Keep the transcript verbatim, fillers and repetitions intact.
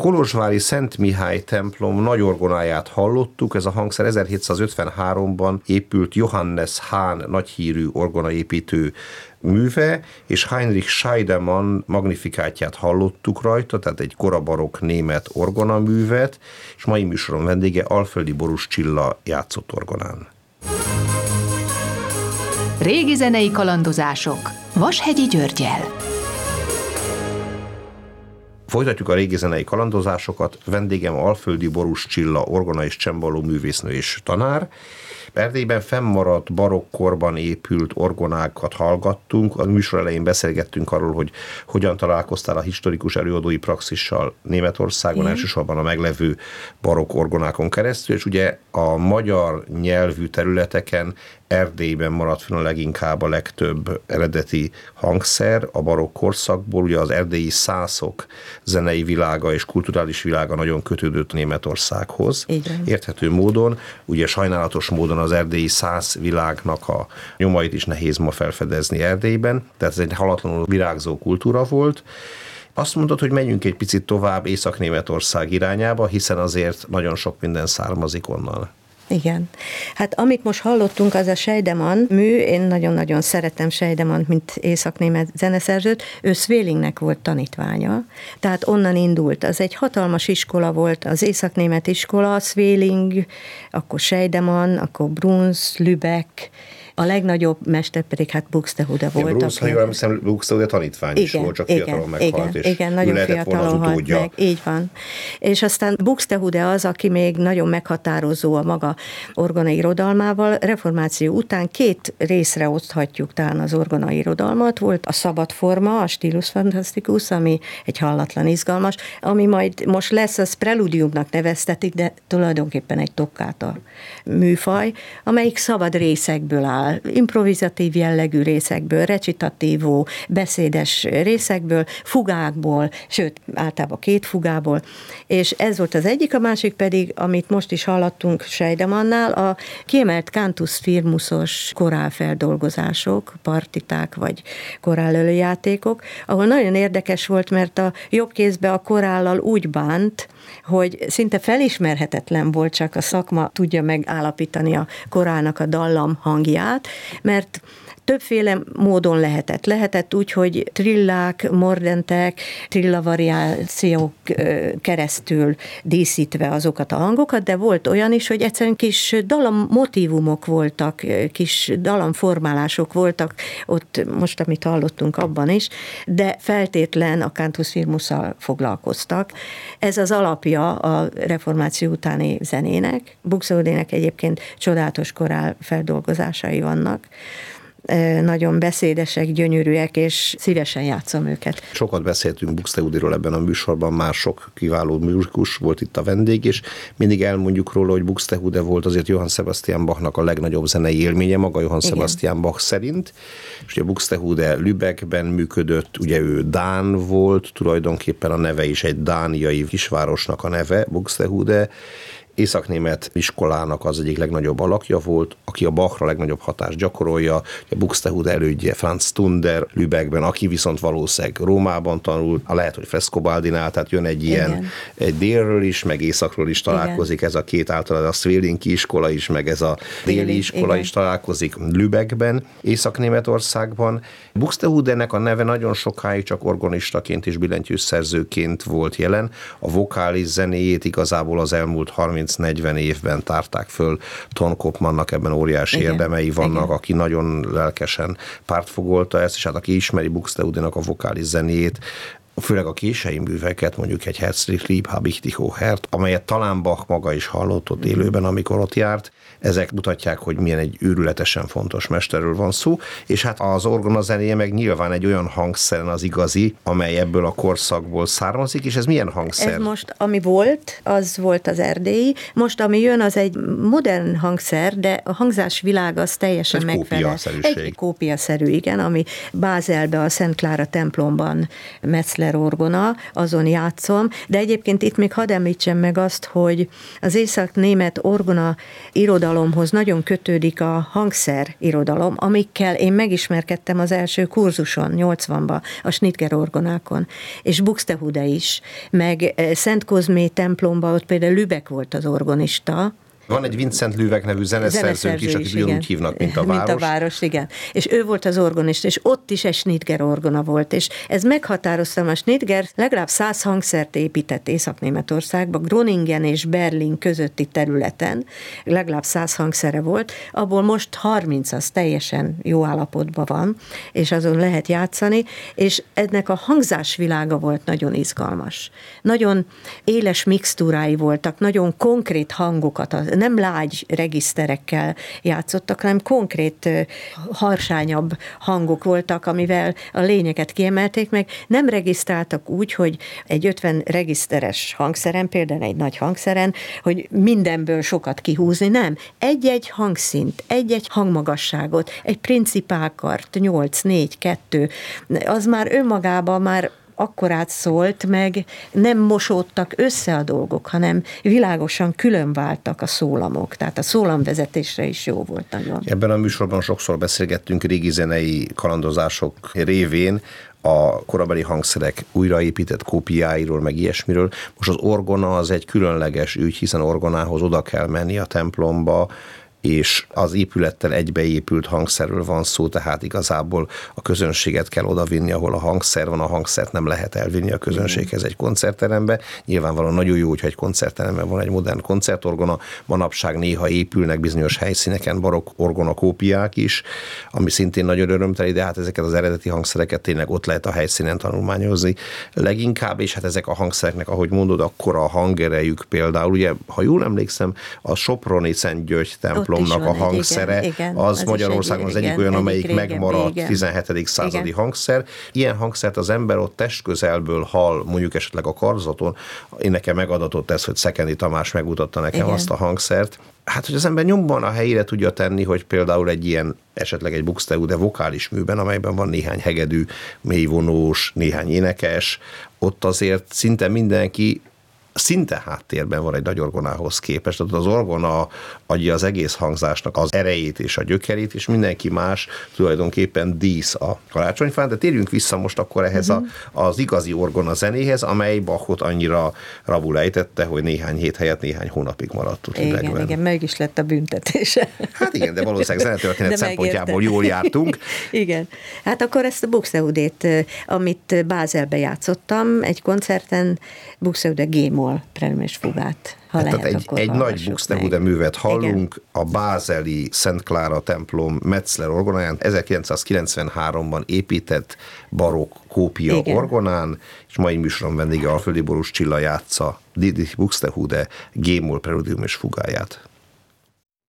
kolozsvári Szent Mihály templom nagy orgonáját hallottuk, ez a hangszer ezerhétszázötvenháromban épült Johannes Hahn nagyhírű orgonaépítő műve, és Heinrich Scheidemann magnifikátját hallottuk rajta, tehát egy korabarokk német orgonaművet, és mai műsorom vendége Alföldi Borús Csilla játszott orgonán. Régi zenei kalandozások Vashegyi Györggyel. Folytatjuk a régi zenei kalandozásokat. Vendégem Alföldi Borús Csilla, orgona és csembaló művésznő és tanár. Erdélyben fennmaradt barokkorban épült orgonákat hallgattunk. A műsor elején beszélgettünk arról, hogy hogyan találkoztál a historikus előadói praxissal Németországon, Igen. elsősorban a meglevő barokk orgonákon keresztül, és ugye a magyar nyelvű területeken Erdélyben maradt fenn a leginkább a legtöbb eredeti hangszer a barokk korszakból, ugye az erdélyi szászok zenei világa és kulturális világa nagyon kötődött Németországhoz. Igen. Érthető módon, ugye sajnálatos módon az erdélyi szász világnak a nyomait is nehéz ma felfedezni Erdélyben, tehát ez egy halatlanul virágzó kultúra volt. Azt mondod, hogy menjünk egy picit tovább Észak-Németország irányába, hiszen azért nagyon sok minden származik onnan. Igen. Hát amit most hallottunk, az a Scheidemann mű, én nagyon-nagyon szeretem Scheidemannt, mint észak-német zeneszerzőt, ő Swehlingnek volt tanítványa, tehát onnan indult. Az egy hatalmas iskola volt, az észak-német iskola, Swehling, akkor Scheidemann, akkor Bruns, Lübeck, a legnagyobb mester pedig hát Buxtehude volt. Ja, Bruns, ha jól emlékszem, Buxtehude tanítvány igen, is volt, csak fiatalon meghalt, igen, és igen, nagyon fiatalon halt meg. Így van. És aztán Buxtehude az, aki még nagyon meghatározó a maga orgonai irodalmával. Reformáció után két részre oszthatjuk talán az orgonai irodalmat. Volt a szabad forma, a Stilus Fantasticus, ami egy hallatlan izgalmas, ami majd most lesz, az preludiumnak neveztetik, de tulajdonképpen egy toccata műfaj, amelyik szabad részekből áll, improvizatív jellegű részekből, recitatívó, beszédes részekből, fugákból, sőt, általában két fugából, és ez volt az egyik, a másik pedig, amit most is hallottunk Scheidemannál, a kiemelt cantus firmusos korálfeldolgozások, partiták vagy korálölőjátékok, ahol nagyon érdekes volt, mert a jobb kézbe a korállal úgy bánt, hogy szinte felismerhetetlen volt, csak a szakma tudja megállapítani a korálnak a dallam hangját, mert többféle módon lehetett. Lehetett úgy, hogy trillák, mordentek, trillavariációk keresztül díszítve azokat a hangokat, de volt olyan is, hogy egyszerűen kis dalammotívumok voltak, kis dalamformálások voltak, ott most, amit hallottunk abban is, de feltétlen a cantus firmusszal foglalkoztak. Ez az alapja a reformáció utáni zenének. Buxtehudének egyébként csodálatos korál feldolgozásai vannak. Nagyon beszédesek, gyönyörűek, és szívesen játszom őket. Sokat beszéltünk Buxtehudiról ebben a műsorban, már sok kiváló műzikus volt itt a vendég, és mindig elmondjuk róla, hogy Buxtehude volt azért Johann Sebastian Bachnak a legnagyobb zenei élménye, maga Johann Igen. Sebastian Bach szerint, és ugye Buxtehude Lübeckben működött, ugye ő dán volt, tulajdonképpen a neve is egy dániai kisvárosnak a neve, Buxtehude, észak-német iskolának az egyik legnagyobb alakja volt, aki a Bachra legnagyobb hatást gyakorolja, a Buxtehude elődje Franz Tunder Lübeckben, aki viszont valószínűleg Rómában tanult, a lehet, hogy Frescobaldinál, tehát jön egy ilyen, Igen. egy délről is, meg északról is találkozik, Igen. ez a két általában a Swelinki iskola is, meg ez a déli iskola Igen. is találkozik Lübeckben, Észak-Németországban. Buxtehude-nek a neve nagyon sokáig csak organistaként és billentyűszerzőként volt jelen, a vokális zenéjét igazából az elmúlt harminc-negyven évben tárták föl. Ton Kopmannnak ebben óriási Igen. érdemei vannak, Igen. aki nagyon lelkesen pártfogolta ezt, és hát aki ismeri Buxtehude-nak a vokális zenéjét, főleg a késői műveket, mondjuk egy Herzlich lieb hab ich dich, o Herr, amelyet talán Bach maga is hallott ott élőben, amikor ott járt. Ezek mutatják, hogy milyen egy őrületesen fontos mesterről van szó, és hát az orgona zenéje meg nyilván egy olyan hangszeren az igazi, amely ebből a korszakból származik, és ez milyen hangszer? Ez most, ami volt, az volt az erdélyi, most ami jön, az egy modern hangszer, de a hangzásvilág az teljesen egy megfelel. Egy kópiaszerű, igen, ami Bázelbe, a Szent Klára templomban Metzler Metzler orgona, azon játszom, de egyébként itt még hadd említsem meg azt, hogy az észak-német orgona irodalomhoz nagyon kötődik a hangszer irodalom, amikkel én megismerkedtem az első kurzuson, nyolcvanban, a Schnitger orgonákon, és Buxtehude is, meg Szent Kozmé templomban, ott például Lübeck volt az orgonista. Van egy Vincent Lübeck nevű zeneszerzőnk is, akit úgy hívnak, mint a város. Mint a város, igen. És ő volt az orgonista, és ott is egy Schnitger orgona volt, és ez meghatároztam, a Schnitger legalább száz hangszert épített Észak-Németországban, Groningen és Berlin közötti területen, legalább száz hangszere volt, abból most harminc az teljesen jó állapotban van, és azon lehet játszani, és ennek a hangzásvilága volt nagyon izgalmas. Nagyon éles mixtúrái voltak, nagyon konkrét hangokat, nem lágy regiszterekkel játszottak, hanem konkrét harsányabb hangok voltak, amivel a lényeket kiemelték meg. Nem regisztráltak úgy, hogy egy ötven regiszteres hangszeren, például egy nagy hangszeren, hogy mindenből sokat kihúzni, nem. Egy-egy hangszint, egy-egy hangmagasságot, egy principálkart, nyolc, négy, kettő, az már önmagában már akkorát szólt, meg nem mosódtak össze a dolgok, hanem világosan különváltak a szólamok, tehát a szólamvezetésre is jó volt nagyon. Ebben a műsorban sokszor beszélgettünk régi zenei kalandozások révén, a korabeli hangszerek újraépített kópiáiról, meg ilyesmiről. Most az orgona az egy különleges ügy, hiszen orgonához oda kell menni a templomba, és az épülettel egybeépült hangszerről van szó, tehát igazából a közönséget kell odavinni, ahol a hangszer van, a hangszert nem lehet elvinni a közönséghez egy koncertterembe. Nyilvánvalóan nagyon jó, hogyha egy koncertteremben van egy modern koncertorgona, manapság néha épülnek bizonyos helyszíneken barokk orgona kópiák is, ami szintén nagyon örömteli, de hát ezeket az eredeti hangszereket tényleg ott lehet a helyszínen tanulmányozni. Leginkább, és hát ezek a hangszereknek, ahogy mondod, akkora a hangerejük például, ugye, ha jól emlékszem, a soproni Szent György templom a hangszere, egy, igen, az, az Magyarországon az egyik igen, olyan, amelyik egyik megmaradt igen. tizenhetedik századi igen. hangszer. Ilyen hangszert az ember ott testközelből hall, mondjuk esetleg a karzaton. Én nekem megadatott ez, hogy Szekendi Tamás megmutatta nekem igen. azt a hangszert. Hát, hogy az ember nyomban a helyére tudja tenni, hogy például egy ilyen, esetleg egy Buxtehude vokális műben, amelyben van néhány hegedű, mélyvonós, néhány énekes, ott azért szinte mindenki szinte háttérben van egy nagy orgonához képest, tehát az orgona adja az egész hangzásnak az erejét és a gyökerét, és mindenki más tulajdonképpen dísz a karácsonyfán, de térjünk vissza most akkor ehhez uh-huh. a, az igazi orgona zenéhez, amely Bachot annyira rabul ejtette, hogy néhány hét helyett néhány hónapig maradt ott igen, igen, igen, meg is lett a büntetése. Hát igen, de valószínűleg zenetörténet szempontjából jól jártunk. Igen. Hát akkor ezt a Buxtehudét, amit Bázelbe játszottam, egy koncerten Buxtehude G-moll Preludium és Fugát. Ha hát lehet, egy, egy nagy Buxtehude művet hallunk, igen. a bázeli Szent Klára templom Metzler orgonáján, ezerkilencszázkilencvenháromban épített barokk kópia igen. orgonán, és mai műsoron vendége Alföldi Borús Csilla játsza Dietrich Buxtehude G-moll Preludium és Fugáját.